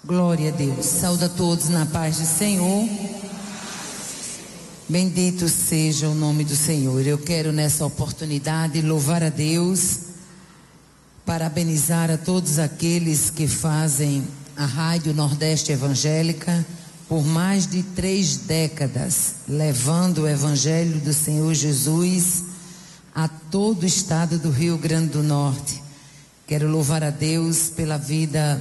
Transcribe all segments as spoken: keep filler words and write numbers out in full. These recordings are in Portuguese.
Glória a Deus. Saúde a todos na paz do Senhor. Bendito seja o nome do Senhor. Eu quero nessa oportunidade louvar a Deus, parabenizar a todos aqueles que fazem a Rádio Nordeste Evangélica por mais de três décadas, levando o Evangelho do Senhor Jesus a todo o estado do Rio Grande do Norte. Quero louvar a Deus pela vida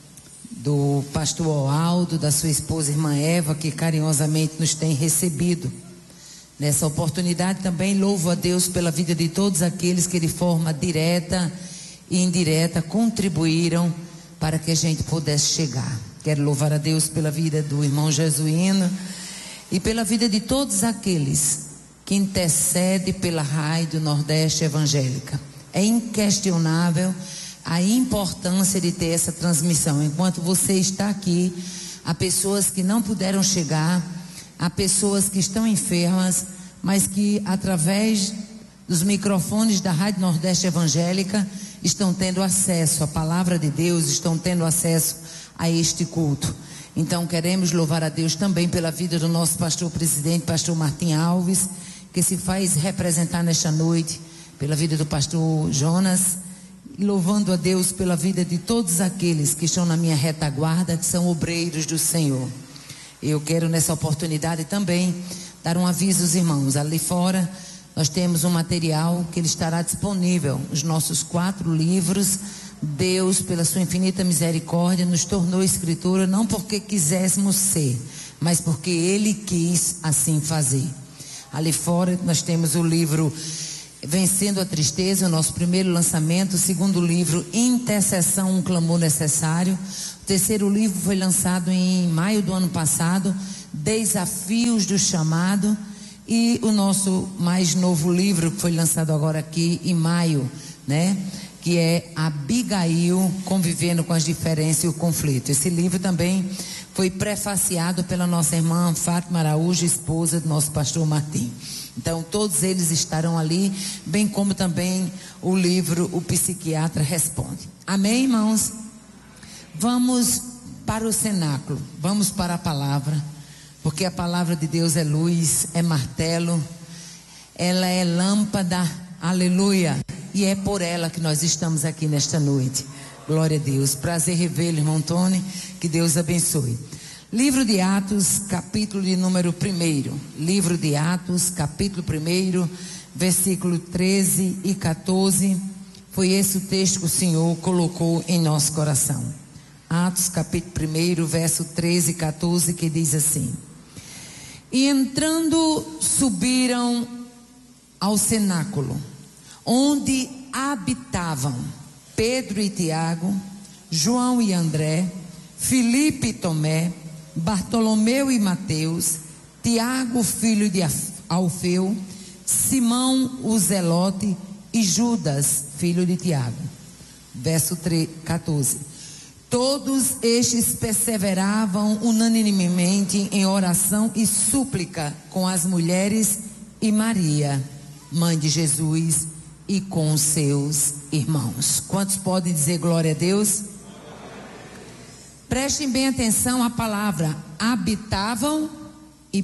do pastor Oaldo, da sua esposa irmã Eva, que carinhosamente nos tem recebido. Nessa oportunidade também louvo a Deus pela vida de todos aqueles que de forma direta e indireta contribuíram para que a gente pudesse chegar. Quero louvar a Deus pela vida do irmão Jesuíno e pela vida de todos aqueles que intercedem pela Rádio Nordeste Evangélica. É inquestionável a importância de ter essa transmissão. Enquanto você está aqui, há pessoas que não puderam chegar, há pessoas que estão enfermas, mas que através dos microfones da Rádio Nordeste Evangélica estão tendo acesso à palavra de Deus, estão tendo acesso a este culto. Então queremos louvar a Deus também pela vida do nosso pastor presidente, pastor Martim Alves, que se faz representar nesta noite, pela vida do pastor Jonas, e louvando a Deus pela vida de todos aqueles que estão na minha retaguarda, que são obreiros do Senhor. Eu quero nessa oportunidade também dar um aviso aos irmãos. Ali fora nós temos um material que ele estará disponível, os nossos quatro livros. Deus, pela sua infinita misericórdia, nos tornou escritura não porque quiséssemos ser, mas porque Ele quis assim fazer. Ali fora nós temos o livro Vencendo a Tristeza, o nosso primeiro lançamento. O segundo livro, Intercessão, um clamor necessário. O terceiro livro foi lançado em maio do ano passado, Desafios do Chamado. E o nosso mais novo livro, que foi lançado agora aqui em maio, né? Que é Abigail, convivendo com as diferenças e o conflito. Esse livro também foi prefaciado pela nossa irmã Fátima Araújo, esposa do nosso pastor Martim. Então todos eles estarão ali, bem como também o livro O Psiquiatra Responde. Amém, irmãos? Vamos para o cenáculo, vamos para a palavra, porque a palavra de Deus é luz, é martelo, ela é lâmpada, aleluia, e é por ela que nós estamos aqui nesta noite. Glória a Deus. Prazer revê-lo, irmão Tony, que Deus abençoe. Livro de Atos, capítulo de número primeiro. Livro de Atos, capítulo primeiro, versículo treze e quatorze. Foi esse o texto que o Senhor colocou em nosso coração. Atos, capítulo primeiro, verso treze e quatorze, que diz assim: E entrando, subiram ao cenáculo, onde habitavam Pedro e Tiago, João e André, Filipe e Tomé, Bartolomeu e Mateus, Tiago, filho de Alfeu, Simão o Zelote e Judas, filho de Tiago. Verso quatorze. Todos estes perseveravam unanimemente em oração e súplica com as mulheres e Maria, mãe de Jesus, e com os seus irmãos. Quantos podem dizer glória a Deus? Prestem bem atenção à palavra habitavam e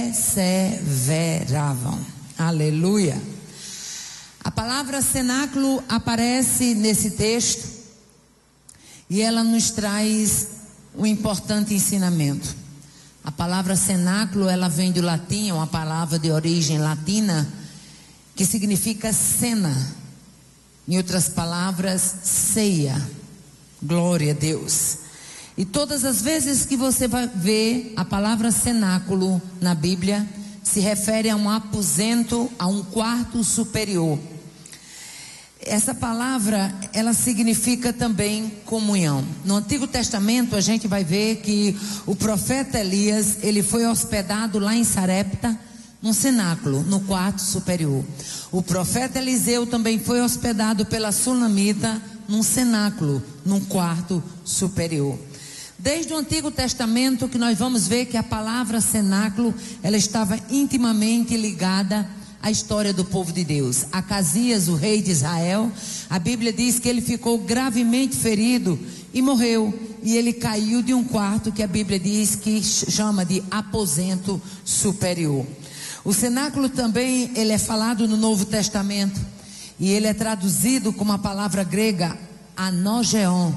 perseveravam. Aleluia. A palavra cenáculo aparece nesse texto e ela nos traz um importante ensinamento. A palavra cenáculo, ela vem do latim, é uma palavra de origem latina que significa cena. Em outras palavras, ceia. Glória a Deus. E todas as vezes que você vai ver a palavra cenáculo na Bíblia, se refere a um aposento, a um quarto superior. Essa palavra, ela significa também comunhão. No Antigo Testamento a gente vai ver que o profeta Elias, ele foi hospedado lá em Sarepta, num cenáculo, no quarto superior. O profeta Eliseu também foi hospedado pela Sunamita, num cenáculo, num quarto superior. Desde o Antigo Testamento que nós vamos ver que a palavra cenáculo, ela estava intimamente ligada a história do povo de Deus. Acasias, o rei de Israel, a Bíblia diz que ele ficou gravemente ferido e morreu. E ele caiu de um quarto que a Bíblia diz que chama de aposento superior. O cenáculo também, ele é falado no Novo Testamento. E ele é traduzido com uma palavra grega, anogeon.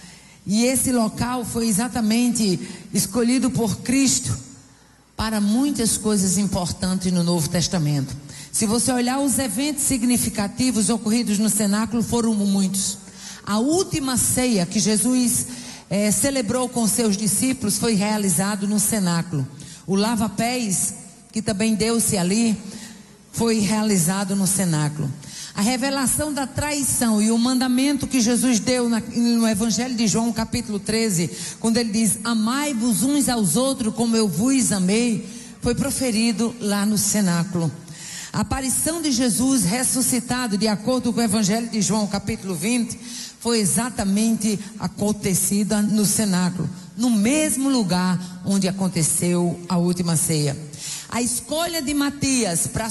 E esse local foi exatamente escolhido por Cristo para muitas coisas importantes no Novo Testamento. Se você olhar os eventos significativos ocorridos no cenáculo, foram muitos. A última ceia que Jesus eh, celebrou com seus discípulos foi realizado no cenáculo. O lava-pés, que também deu-se ali, foi realizado no cenáculo. A revelação da traição e o mandamento que Jesus deu na, no Evangelho de João, capítulo treze, quando ele diz: amai-vos uns aos outros como eu vos amei, foi proferido lá no cenáculo. A aparição de Jesus ressuscitado, de acordo com o Evangelho de João, capítulo vinte, foi exatamente acontecida no cenáculo, no mesmo lugar onde aconteceu a última ceia. A escolha de Matias para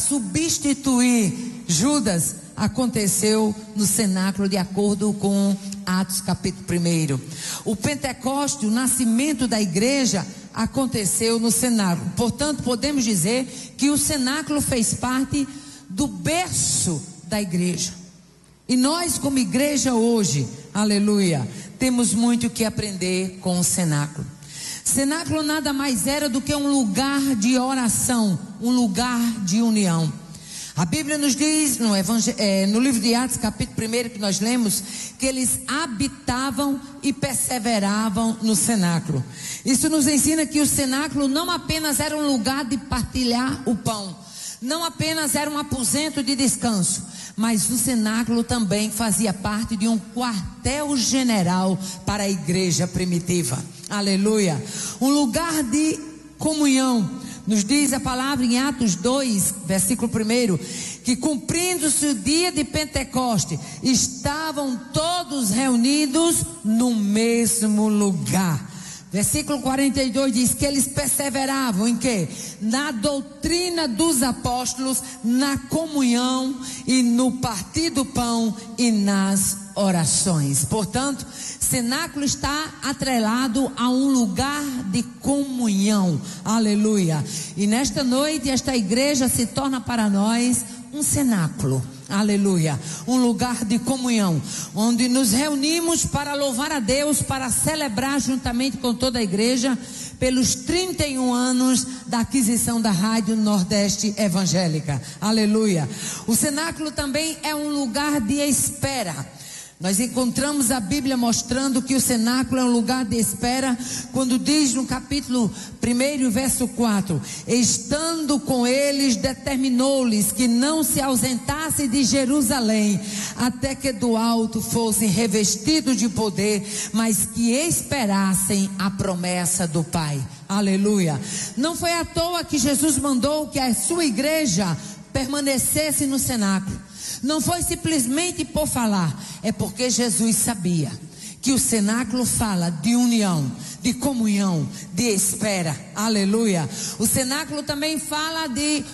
substituir Judas aconteceu no cenáculo, de acordo com Atos capítulo um. O Pentecoste, o nascimento da igreja, aconteceu no cenáculo. Portanto, podemos dizer que o cenáculo fez parte do berço da igreja. E nós, como igreja hoje, aleluia, temos muito que aprender com o cenáculo. Cenáculo nada mais era do que um lugar de oração, um lugar de união. A Bíblia nos diz no, evangel- é, no livro de Atos, capítulo um, que nós lemos, que eles habitavam e perseveravam no cenáculo. Isso nos ensina que o cenáculo não apenas era um lugar de partilhar o pão, não apenas era um aposento de descanso, mas o cenáculo também fazia parte de um quartel-general para a igreja primitiva. Aleluia! Um lugar de comunhão. Nos diz a palavra em Atos dois, versículo um, que cumprindo-se o dia de Pentecoste, estavam todos reunidos no mesmo lugar. Versículo quarenta e dois diz que eles perseveravam em quê? Na doutrina dos apóstolos, na comunhão e no partir do pão e nas orações. Portanto, cenáculo está atrelado a um lugar de comunhão. Aleluia. E nesta noite esta igreja se torna para nós um cenáculo. Aleluia, um lugar de comunhão, onde nos reunimos para louvar a Deus, para celebrar juntamente com toda a igreja, pelos trinta e um anos da aquisição da Rádio Nordeste Evangélica. Aleluia. O cenáculo também é um lugar de espera. Nós encontramos a Bíblia mostrando que o cenáculo é um lugar de espera, quando diz no capítulo um, verso quatro: estando com eles, determinou-lhes que não se ausentassem de Jerusalém, até que do alto fossem revestidos de poder, mas que esperassem a promessa do Pai. Aleluia. Não foi à toa que Jesus mandou que a sua igreja permanecesse no cenáculo. Não foi simplesmente por falar, é porque Jesus sabia que o cenáculo fala de união, de comunhão, de espera. Aleluia. O cenáculo também fala de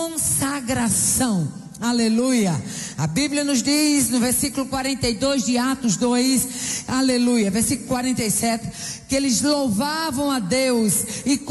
consagração. Aleluia. A Bíblia nos diz no versículo quarenta e dois de Atos dois, aleluia, versículo quarenta e sete, que eles louvavam a Deus e